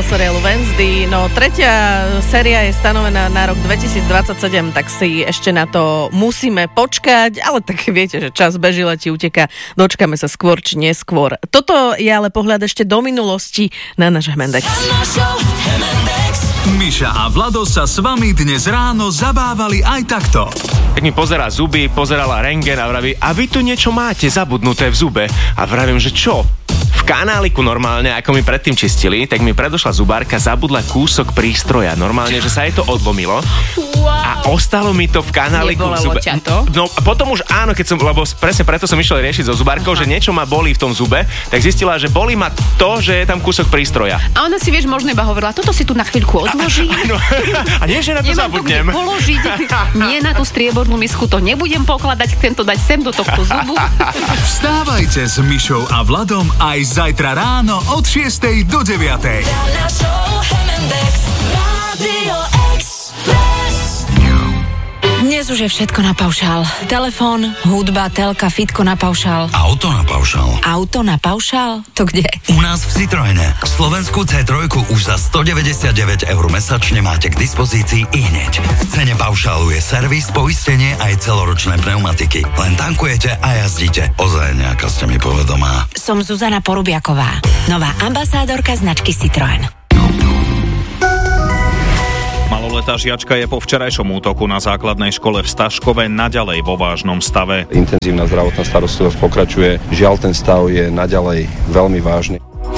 seriálu Wednesday. No, tretia séria je stanovená na rok 2027, tak si ešte na to musíme počkať, ale tak viete, že čas beží, letí, uteká. Dočkáme sa skôr či neskôr. Toto je ale pohľad ešte do minulosti na náš Hemendex. Miša a Vlado sa s vami dnes ráno zabávali aj takto. Tak mi pozerá zuby, pozerala rentgen a vraví, a vy tu niečo máte zabudnuté v zube. A vravím, že čo? V kanáliku normálne, ako mi predtým čistili, tak mi predošla zubárka, zabudla kúsok prístroja. Normálne, že sa jej to odlomilo. A ostalo mi to v kanáliku v zube. Ťa to? No a potom už áno, lebo presne preto som išiel riešiť so zubárkou, že niečo ma bolí v tom zube, tak zistila, že bolí ma to, že je tam kúsok prístroja. A ona si, vieš, možno iba hovorila, toto si tu na chvíľku odložím. A nie, že na to zabudnem. Položiť. Nie na tú striebornú misku to nebudem pokladať, chcem to dať sem do tohto zubu. Vstávajte s Mišou a Vladom aj zajtra ráno od 6 do 9. Dnes už je všetko na paušál. Telefón, hudba, telka, fitko na paušál. Auto na paušál. Auto na paušál? To kde? U nás v Citroene. Slovenskú C3 už za 199 € mesačne máte k dispozícii ihneď. V cene paušálu je servis, poistenie aj celoročné pneumatiky. Len tankujete a jazdíte. Ozaj nejaká ste mi povedomá. Som Zuzana Porubiaková, nová ambasádorka značky Citroen. Maloletá žiačka je po včerajšom útoku na základnej škole v Staškove naďalej vo vážnom stave. Intenzívna zdravotná starostlivosť pokračuje. Žiaľ, ten stav je naďalej veľmi vážny.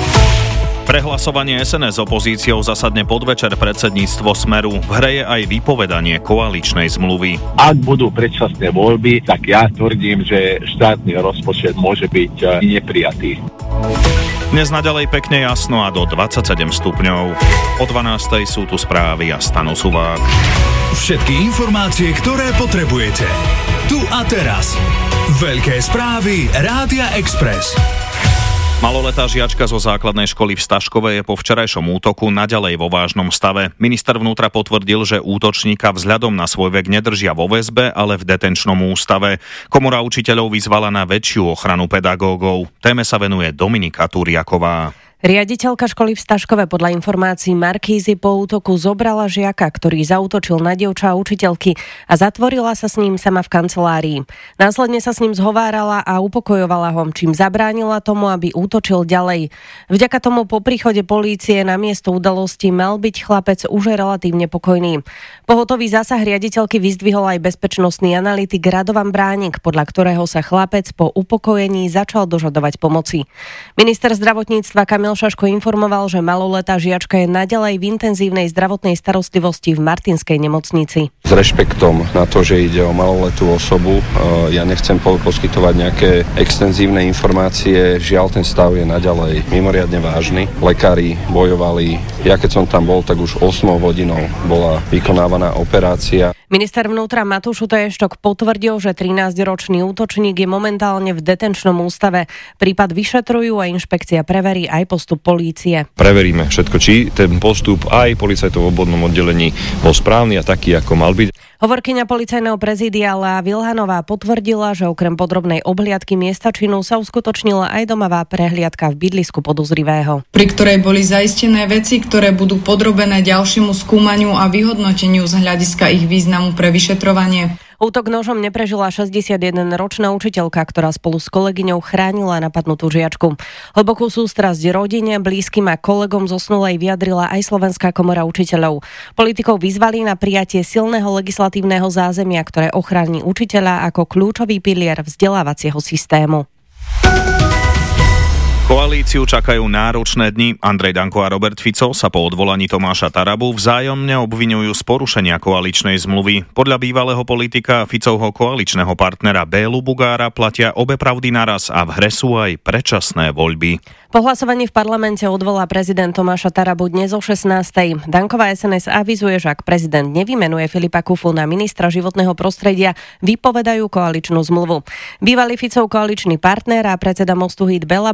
Prehlasovanie SNS opozíciou zasadne podvečer predsedníctvo Smeru. V hre je aj vypovedanie koaličnej zmluvy. Ak budú predčasné voľby, tak ja tvrdím, že štátny rozpočet môže byť neprijatý. Dnes naďalej pekne jasno a do 27 stupňov. O 12:00 sú tu správy a Stano Suvák. Všetky informácie, ktoré potrebujete. Tu a teraz. Veľké správy Rádia Express. Maloletá žiačka zo základnej školy v Staškove je po včerajšom útoku naďalej vo vážnom stave. Minister vnútra potvrdil, že útočníka vzhľadom na svoj vek nedržia vo väzbe, ale v detenčnom ústave. Komora učiteľov vyzvala na väčšiu ochranu pedagógov. Téme sa venuje Dominika Turiaková. Riaditeľka školy v Staškove podľa informácií Markízy po útoku zobrala žiaka, ktorý zaútočil na dievča a učiteľky a zatvorila sa s ním sama v kancelárii. Následne sa s ním zhovárala a upokojovala ho, čím zabránila tomu, aby útočil ďalej. Vďaka tomu po príchode polície na miesto udalosti mal byť chlapec už relatívne pokojný. Pohotový zásah riaditeľky vyzdvihol aj bezpečnostný analytik Radovan Bránik, podľa ktorého sa chlapec po upokojení začal dožadovať pomoci. Minister zdravotníctva Kamil Šaško informoval, že maloletá žiačka je naďalej v intenzívnej zdravotnej starostlivosti v Martinskej nemocnici. S rešpektom na to, že ide o maloletú osobu, ja nechcem poskytovať nejaké extenzívne informácie. Žiaľ, ten stav je naďalej mimoriadne vážny. Lekári bojovali. Ja keď som tam bol, tak už 8 hodinou bola vykonávaná operácia. Minister vnútra Matúš Utaještok potvrdil, že 13-ročný útočník je momentálne v detenčnom ústave. Prípad vyšetrujú a inšpekcia preverí aj postup polície. Preveríme všetko, či ten postup aj policajtov v obvodnom oddelení bol správny a taký, ako mal byť. Hovorkyňa policajného prezídia Lea Vilhanová potvrdila, že okrem podrobnej obhliadky miesta činu sa uskutočnila aj domová prehliadka v bydlisku podozrivého, pri ktorej boli zaistené veci, ktoré budú podrobené ďalšiemu skúmaniu a vyhodnoteniu z hľadiska ich významu pre vyšetrovanie. Útok nožom neprežila 61-ročná učiteľka, ktorá spolu s kolegyňou chránila napadnutú žiačku. Hlbokú sústrasť rodine, blízkym a kolegom zosnulej vyjadrila aj Slovenská komora učiteľov. Politikov vyzvali na prijatie silného legislatívneho zázemia, ktoré ochráni učiteľa ako kľúčový pilier vzdelávacieho systému. Koalíciu čakajú náročné dni. Andrej Danko a Robert Fico sa po odvolaní Tomáša Tarabu vzájomne obviňujú z porušenia koaličnej zmluvy. Podľa bývalého politika Ficovho koaličného partnera Bélu Bugára platia obe pravdy naraz a v hre sú aj predčasné voľby. Po hlasovaní v parlamente odvolá prezident Tomáša Tarabu dnes o 16:00. Danková SNS avizuje, že ak prezident nevymenuje Filipa Kufu na ministra životného prostredia, vypovedajú koaličnú zmluvu. Bývalý Ficov koaličný partner a predseda Mostu Híd Béla Bugár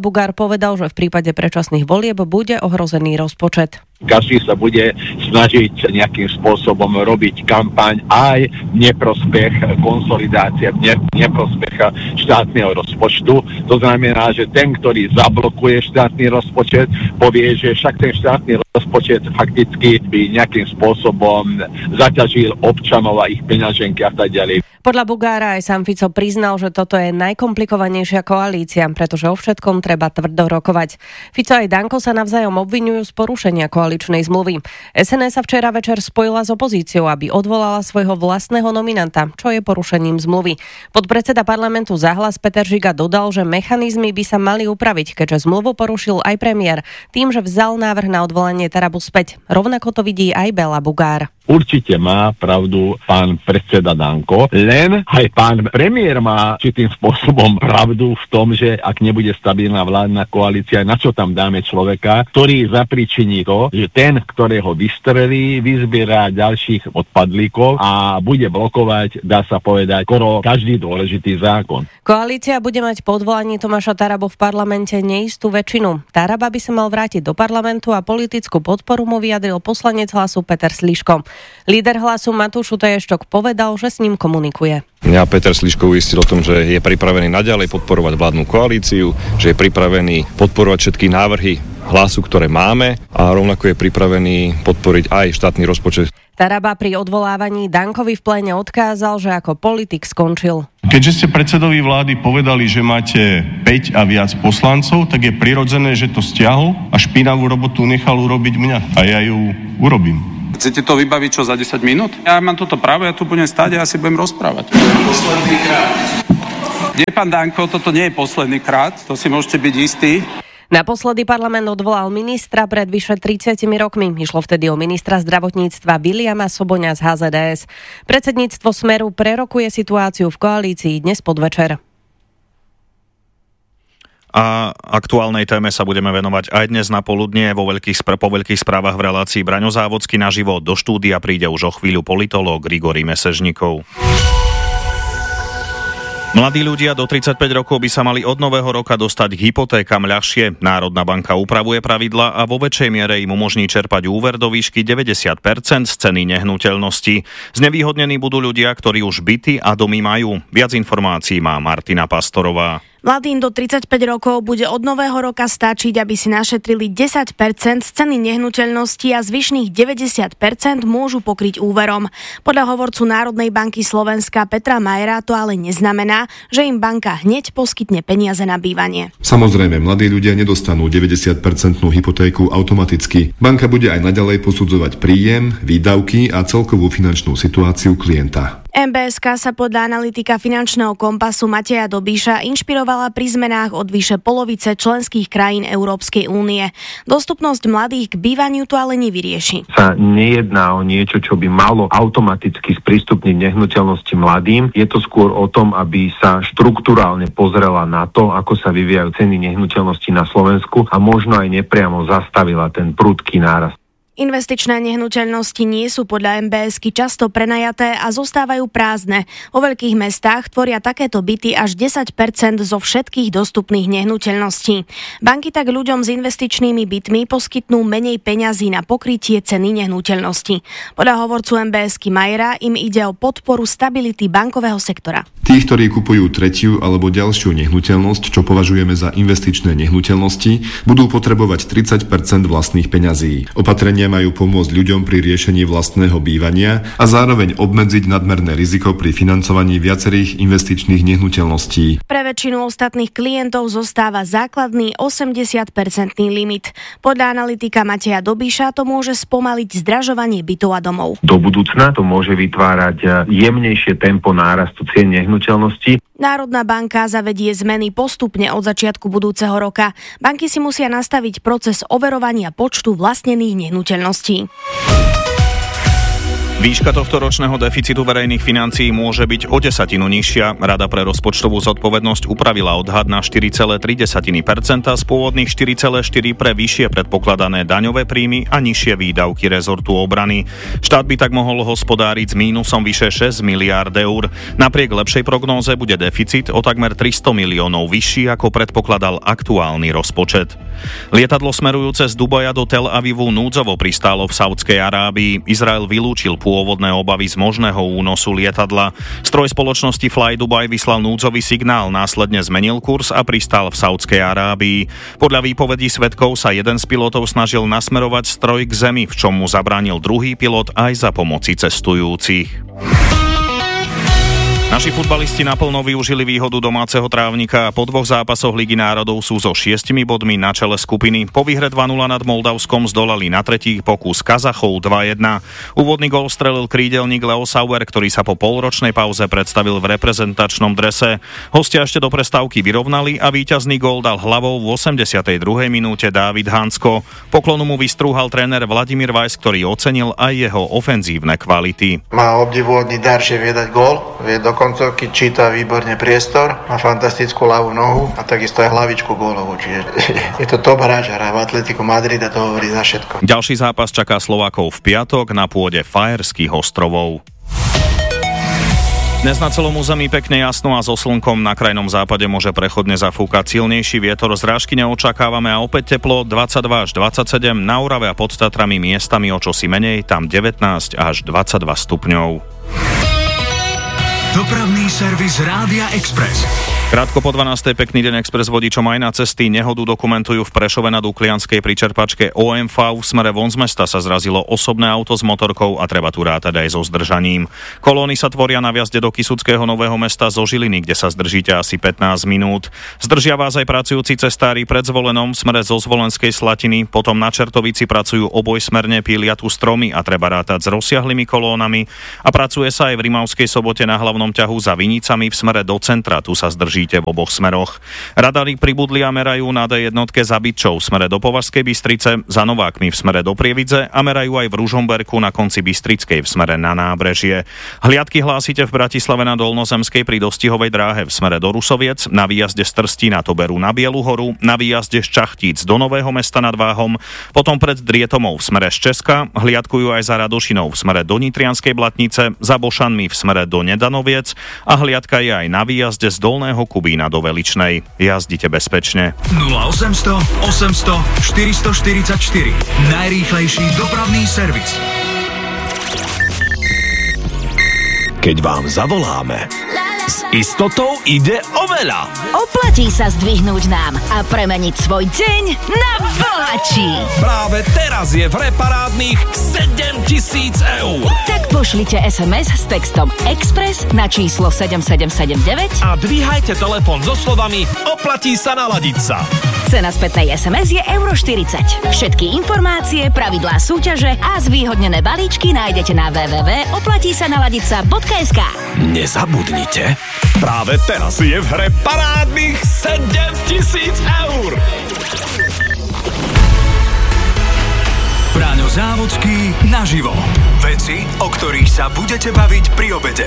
povedal, že v prípade predčasných volieb bude ohrozený rozpočet. Každý sa bude snažiť nejakým spôsobom robiť kampaň aj v neprospech konsolidácie, v neprospech štátneho rozpočtu. To znamená, že ten, ktorý zablokuje štátny rozpočet, povie, že však ten štátny rozpočet fakticky by nejakým spôsobom zaťažil občanov a ich peňaženky a tak ďalej. Podľa Bugára aj sám Fico priznal, že toto je najkomplikovanejšia koalícia, pretože o všetkom treba tvrdo rokovať. Fico aj Danko sa navzájom obviňujú z porušenia koaličnej zmluvy. SNS sa včera večer spojila s opozíciou, aby odvolala svojho vlastného nominanta, čo je porušením zmluvy. Podpredseda parlamentu za Hlas Peter Žiga dodal, že mechanizmy by sa mali upraviť, keďže zmluvu porušil aj premiér, tým, že vzal návrh na odvolanie Tarabu späť. Rovnako to vidí aj Béla Bugár. Určite má pravdu pán predseda Danko, len aj pán premiér má určitým spôsobom pravdu v tom, že ak nebude stabilná vládna koalícia, na čo tam dáme človeka, ktorý zapričiní to, že ten, ktorého vystrelí, vyzbierá ďalších odpadlíkov a bude blokovať, dá sa povedať, skoro každý dôležitý zákon. Koalícia bude mať po odvolaní Tomáša Tarabu v parlamente neistú väčšinu. Taraba by sa mal vrátiť do parlamentu a politickú podporu mu vyjadril poslanec Hlasu Peter Sliško. Líder Hlasu Matúš Utaještok povedal, že s ním komunikuje. Mňa Peter Sliško uistil o tom, že je pripravený naďalej podporovať vládnu koalíciu, že je pripravený podporovať všetky návrhy Hlasu, ktoré máme a rovnako je pripravený podporiť aj štátny rozpočet. Taraba pri odvolávaní Dankovi v pléne odkázal, že ako politik skončil. Keďže ste predsedovi vlády povedali, že máte 5 a viac poslancov, tak je prirodzené, že to stiahol a špinavú robotu nechal urobiť mňa. A ja ju urobím. Chcete to vybaviť čo za 10 minút? Ja mám toto právo, ja tu budem stáť a ja si budem rozprávať. Posledný krát. Nie, pán Danko, toto nie je posledný krát, to si môžete byť istí. Naposledy parlament odvolal ministra pred vyše 30 rokmi. Išlo vtedy o ministra zdravotníctva Viliama Soboňa z HZDS. Predsedníctvo Smeru prerokuje situáciu v koalícii dnes podvečer. A aktuálnej téme sa budeme venovať aj dnes na poludnie po veľkých správach v relácii Braňo Závodský naživo. Do štúdia príde už o chvíľu politológ Grigory Mesežníkov. Mladí ľudia do 35 rokov by sa mali od nového roka dostať k hypotékam ľahšie. Národná banka upravuje pravidla a vo väčšej miere im umožní čerpať úver do výšky 90% z ceny nehnuteľnosti. Znevýhodnení budú ľudia, ktorí už byty a domy majú. Viac informácií má Martina Pastorová. Mladým do 35 rokov bude od nového roka stačiť, aby si našetrili 10% z ceny nehnuteľnosti a zvyšných 90% môžu pokryť úverom. Podľa hovorcu Národnej banky Slovenska Petra Majera to ale neznamená, že im banka hneď poskytne peniaze na bývanie. Samozrejme, mladí ľudia nedostanú 90% hypotéku automaticky. Banka bude aj naďalej posudzovať príjem, výdavky a celkovú finančnú situáciu klienta. MBSK sa podľa analytika finančného kompasu Mateja Dobíša inšpirovala pri zmenách od vyše polovice členských krajín Európskej únie. Dostupnosť mladých k bývaniu to ale nevyrieši. Sa nejedná o niečo, čo by malo automaticky sprístupniť nehnuteľnosti mladým. Je to skôr o tom, aby sa štruktúrálne pozrela na to, ako sa vyvíjajú ceny nehnuteľnosti na Slovensku a možno aj nepriamo zastavila ten prudký nárast. Investičné nehnuteľnosti nie sú podľa MBSky často prenajaté a zostávajú prázdne. Vo veľkých mestách tvoria takéto byty až 10% zo všetkých dostupných nehnuteľností. Banky tak ľuďom s investičnými bytmi poskytnú menej peňazí na pokrytie ceny nehnuteľnosti. Podľa hovorcu MBSky Majera im ide o podporu stability bankového sektora. Tí, ktorí kupujú tretiu alebo ďalšiu nehnuteľnosť, čo považujeme za investičné nehnuteľnosti, budú potrebovať 30% vlastných peňazí. Opatrenia majú pomôcť ľuďom pri riešení vlastného bývania a zároveň obmedziť nadmerné riziko pri financovaní viacerých investičných nehnuteľností. Pre väčšinu ostatných klientov zostáva základný 80% limit. Podľa analytika Mateja Dobíša to môže spomaliť zdražovanie bytov a domov. Do budúcna to môže vytvárať jemnejšie tempo nárastu cien nehnuteľností. Národná banka zavedie zmeny postupne od začiatku budúceho roka. Banky si musia nastaviť proces overovania počtu vlastnených nehnuteľností. Výška tohto ročného deficitu verejných financií môže byť o 10% nižšia. Rada pre rozpočtovú zodpovednosť upravila odhad na 4,3% z pôvodných 4,4% pre vyššie predpokladané daňové príjmy a nižšie výdavky rezortu obrany. Štát by tak mohol hospodáriť s mínusom vyše 6 miliárd eur. Napriek lepšej prognóze bude deficit o takmer 300 miliónov vyšší, ako predpokladal aktuálny rozpočet. Lietadlo smerujúce z Dubaja do Tel Avivu núdzovo pristálo v Saudskej Arábii. Izrael vylúčil pôvodné obavy z možného únosu lietadla. Stroj spoločnosti Fly Dubai vyslal núdzový signál, následne zmenil kurz a pristál v Saudskej Arábii. Podľa výpovedí svedkov sa jeden z pilotov snažil nasmerovať stroj k zemi, v čom mu zabránil druhý pilot aj za pomoci cestujúcich. Naši futbalisti naplno využili výhodu domáceho trávnika a po 2 zápasoch Ligy národov sú so 6 bodmi na čele skupiny. Po výhre 2-0 nad Moldavskom zdolali na tretí pokus Kazachov 2-1. Úvodný gól strelil krídelník Leo Sauer, ktorý sa po polročnej pauze predstavil v reprezentačnom drese. Hostia ešte do prestávky vyrovnali a víťazný gól dal hlavou v 82. minúte Dávid Hansko. Poklonu mu vystrúhal tréner Vladimír Vajs, ktorý ocenil aj jeho ofenzívne kvality. Má obdivuhodný dar, že vie dať gól, vie koncovky číta výborne priestor, má fantastickú ľavú nohu a takisto aj hlavičku gólovú, čiže je to top hráč, hrá v Atletiku Madrid a to hovorí za všetko. Ďalší zápas čaká Slovákov v piatok na pôde Fajerských ostrovov. Dnes na celom území pekne jasno a so slnkom, na krajnom západe môže prechodne zafúkať silnejší vietor, zrážky neočakávame a opäť teplo 22 až 27, na Orave a pod Tatrami miestami o čosi menej, tam 19 až 22 stupňov. Dopravný servis Rádia Express. Krátko po 12. pekný deň Express vodičom aj na cesty. Nehodu dokumentujú v Prešove na Duklianskej pri čerpačke OMV. V smere von z mesta sa zrazilo osobné auto s motorkou a treba tu rátať aj so zdržaním. Kolóny sa tvoria na vjazde do Kysuckého Nového Mesta zo Žiliny, kde sa zdržíte asi 15 minút. Zdržia vás aj pracujúci cestári pred Zvolenom v smere zo Zvolenskej Slatiny, potom na Čertovici pracujú obojsmerne, pília tu stromy a treba rátať s rozsiahlymi kolónami a pracuje sa aj v Rimavskej Sobote na hlavnom ťahu za Vinicami v smere do centra, tu sa zdrží v oboch smeroch. Radary pribudli a merajú na D1 za Bytčou v smere do Považskej Bystrice, za Novákmi v smere do Prievidze a merajú aj v Ružomberku na konci Bystrickej v smere na Nábrežie. Hliadky hlásite v Bratislave na Dolnozemskej pri dostihovej dráhe v smere do Rusoviec, na výjazde z Trstína to berú na Bielu Horu, na výjazde z Čachtíc do Nového Mesta nad Váhom, potom pred Drietomou v smere z Česka, hliadkujú aj za Radošinou v smere do Nitrianskej Blatnice, za Bošanmi v smere do Nedanoviec a hliadka je aj na výjazde z Dolného Kubína do Veličnej. Jazdite bezpečne. 0800 800 444. Najrýchlejší dopravný servis. Keď vám zavoláme, s istotou ide o veľa. Oplatí sa zdvihnúť nám a premeniť svoj deň na bohatší. Práve teraz je v hre parádnych 7 000 eur. Tak pošlite SMS s textom Express na číslo 7779 a dvíhajte telefón so slovami oplatí sa naladiť sa. Cena spätnej SMS je €40. Všetky informácie, pravidlá súťaže a zvýhodnené balíčky nájdete na www.oplatísanaladica.sk. Nezabudnite, práve teraz je v hre parádnych 7 000 eur. Braňo Závodský naživo. Veci, o ktorých sa budete baviť pri obede.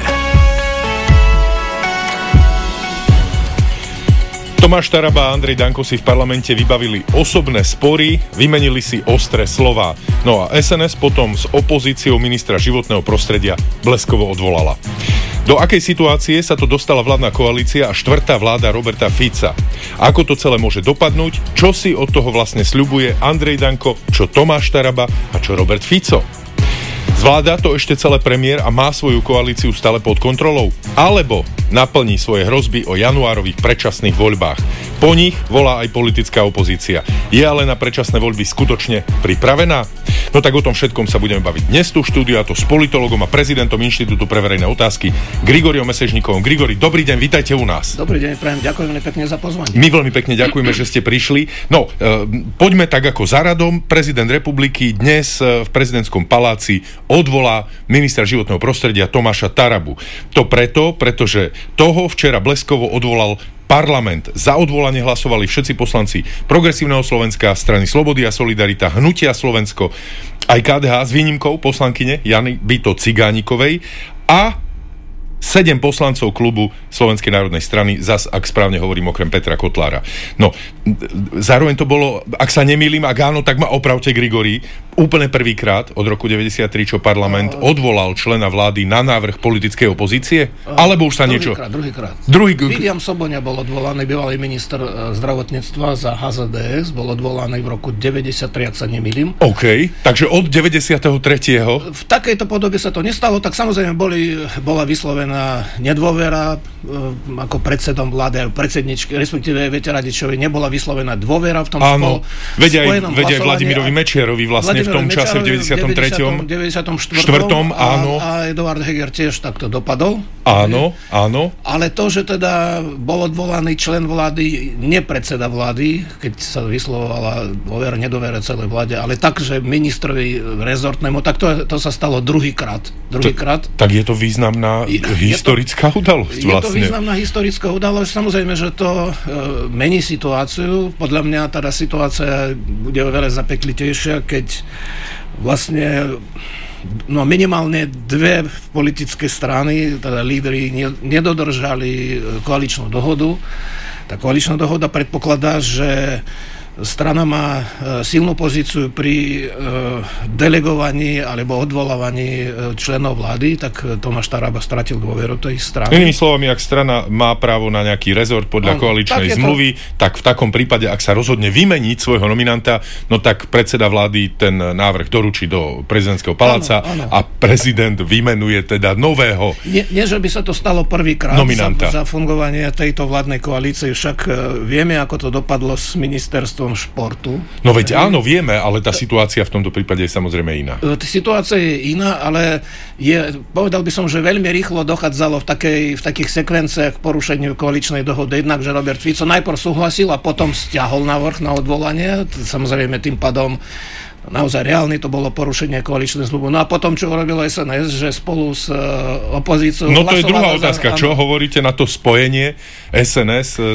Tomáš Taraba a Andrej Danko si v parlamente vybavili osobné spory, vymenili si ostré slová. No a SNS potom s opozíciou ministra životného prostredia bleskovo odvolala. Do akej situácie sa to dostala vládna koalícia a štvrtá vláda Roberta Fica? Ako to celé môže dopadnúť? Čo si od toho vlastne sľubuje Andrej Danko, čo Tomáš Taraba a čo Robert Fico? Zvláda to ešte celé premiér a má svoju koalíciu stále pod kontrolou? Alebo naplní svoje hrozby o januárových predčasných voľbách? Po nich volá aj politická opozícia. Je ale na predčasné voľby skutočne pripravená? No tak o tom všetkom sa budeme baviť dnes tu v štúdiu, a to s politologom a prezidentom Inštitútu pre verejné otázky Grigoriom Mesežníkovom. Grigori, dobrý deň, vítajte u nás. Dobrý deň, prajem, ďakujem veľmi pekne za pozvanie. My veľmi pekne ďakujeme, že ste prišli. No, poďme tak ako za radom. Prezident republiky dnes v prezidentskom paláci odvolá ministra životného prostredia Tomáša Tarabu. To pretože toho včera bleskovo odvolal parlament. Za odvolanie hlasovali všetci poslanci Progresívneho Slovenska, strany Slobody a Solidarita, Hnutia Slovensko aj KDH s výnimkou poslankyne Jany Byto Cigánikovej a 7 poslancov klubu Slovenskej národnej strany, zas, ak správne hovorím, okrem Petra Kotlára. No, zároveň to bolo, ak sa nemýlim, ak áno, tak ma opravte, Grigori, úplne prvýkrát od roku 93, čo parlament odvolal člena vlády na návrh politickej opozície? Alebo už sa Druhýkrát. William Soboňa bol odvolaný, bývalý minister zdravotníctva za HZDS, bol odvolaný v roku 93, ak sa nemýlim. OK, takže od 93. V takejto podobe sa to nestalo, tak samozrejme bola vyslovená nedôvera ako predsedom vlády, predsedničky, respektíve Vete Radičovi nebola vyslovená dôvera v tom spojenom hlasovaní. Veď aj Vladimirovi Mečierovi vlastne v tom čase v 93. 94. Áno. A Eduard Heger tiež takto dopadol. Áno. Ale to, že teda bol odvolaný člen vlády, nie predseda vlády, keď sa vyslovovala dôvera, nedôvera celej vláde, ale tak, že ministrovi rezortnému, tak to sa stalo druhýkrát. Tak je to významná historická udalosť vlastne. Je to významná historická udalosť. Samozrejme, že to mení situáciu. Podľa mňa teda situácia bude oveľa zapeklitejšia, keď vlastne minimálne 2 politické strany, teda lídri, nedodržali koaličnú dohodu. Tá koaličná dohoda predpokladá, že strana má silnú pozíciu pri delegovaní alebo odvolávaní členov vlády, tak Tomáš Taraba stratil dôveru tej strany. Inými slovami, ak strana má právo na nejaký rezort podľa koaličnej zmluvy, tak v takom prípade, ak sa rozhodne vymeniť svojho nominanta, no tak predseda vlády ten návrh doručí do prezidentského paláca a prezident vymenuje teda nového nie, že by sa to stalo prvýkrát za fungovanie tejto vládnej koalície, však vieme, ako to dopadlo s ministerstvom športu. No veď áno, vieme, ale tá situácia v tomto prípade je samozrejme iná. Situácia je iná, ale povedal by som, že veľmi rýchlo dochádzalo v takých sekvenciách k porušeniu koaličnej dohody. Jednak, že Robert Fico najprv súhlasil a potom stiahol návrh na odvolanie. Samozrejme tým pádom naozaj reálne to bolo porušenie koaličnej zmluvy. No a potom, čo urobilo SNS, že spolu s opozíciou... No to je druhá otázka. Čo hovoríte na to spojenie SNS